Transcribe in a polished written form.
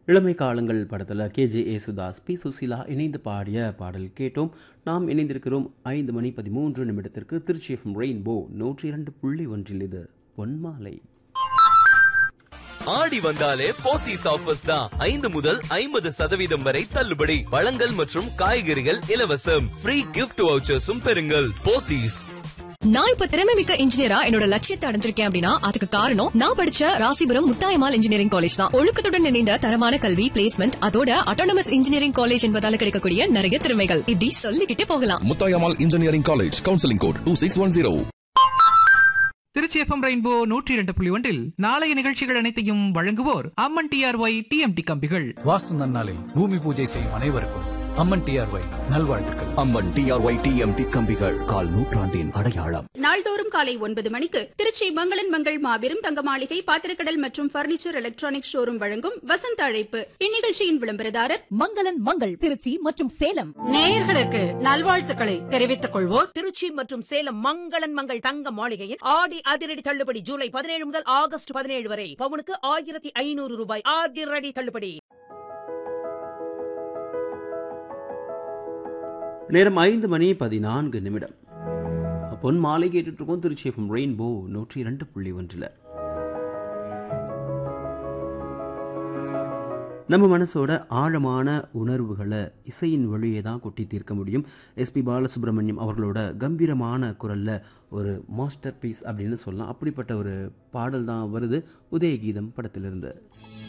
இளமை காலங்கள் படத்தில் KJ யேசுதாஸ் பி சுசீலா இணைந்து பாடிய பாடல் கேட்டோம். நாம் இணைந்திருக்கிறோம் 5:13 திருச்சி எஃப்எம் ரெயின்போ 102.1 இது பொன்மாலை. ஆடி வந்தாலே போத்தீஸ் ஆஃபர்ஸ் தான் 5 முதல் 50% வரை தள்ளுபடி. பழங்கள் மற்றும் காய்கறிகள் இலவசம். ஃப்ரீ கிஃப்ட் வவுச்சர்ஸும் பெறுங்கள். போத்தீஸ். நான் இப்ப திறமைமிக்க இன்ஜினியரா என்னோட லட்சியத்தை அடைஞ்சிருக்கேன் அப்படின்னா அதுக்கு காரணம் நான் படிச்ச ராசிபுரம் முத்தாயம்மாள் இன்ஜினியரிங் காலேஜ் தான். ஒழுக்கத்துடன் இணைந்த தரமான கல்வி, பிளேஸ்மெண்ட், அதோட அட்டானமஸ் இன்ஜினியரிங் காலேஜ் என்பதால கிடைக்கக்கூடிய நிறைய திறமைகள் இப்படி சொல்லிக்கிட்டே போகலாம். Muthayammal engineering college, counselling code 2610. Trichy FM rainbow 102.1 நாளைய நிகழ்ச்சிகள் அனைத்தையும் வழங்குவோர் அம்மன் டிஆர்ஒய் டிஎம்டி கம்பிகள். வாஸ்து நன்னாளில் பூமி பூஜை செய்யும் அனைவருக்கும் அம்மன் டிஆர்ஒய் நல்வாழ்த்துக்கள். அம்மன் டிஆர்ஒய் டிஎம்டி கம்பிகள், கால் நூற்றாண்டின் அடையாளம். நாள்தோறும் காலை 9 மணிக்கு திருச்சி மங்களன் மங்கள் மாபெரும் தங்க மாளிகை பாத்திரக்கடல் மற்றும் பர்னிச்சர் எலக்ட்ரானிக் ஷோரூம் வழங்கும் வசந்த அழைப்பு. இந்நிகழ்ச்சியின் விளம்பரதாரர் மங்களன் மங்கள் திருச்சி மற்றும் சேலம். நேயர்களுக்கு நல்வாழ்த்துக்களை தெரிவித்துக் கொள்வோர். திருச்சி மற்றும் சேலம் மங்களன் மங்கள் தங்க மாளிகையில் ஆடி அதிரடி தள்ளுபடி ஜூலை 17 முதல் ஆகஸ்ட் 17 வரை பவுனுக்கு 1500 ரூபாய் அதிரடி தள்ளுபடி. நேரம் 5:14. பொன் மாலை கேட்டுட்டு இருக்கோம் திருச்சி எஃப்எம் ரெயின்போ 102.1. நம்ம மனசோட ஆழமான உணர்வுகளை இசையின் வழியே தான் கொட்டி தீர்க்க முடியும். எஸ்பி பாலசுப்ரமணியம் அவர்களோட கம்பீரமான குரலில் ஒரு மாஸ்டர் பீஸ் அப்படின்னு சொல்லலாம். அப்படிப்பட்ட ஒரு பாடல் தான் வருது உதயகீதம் படத்திலிருந்து.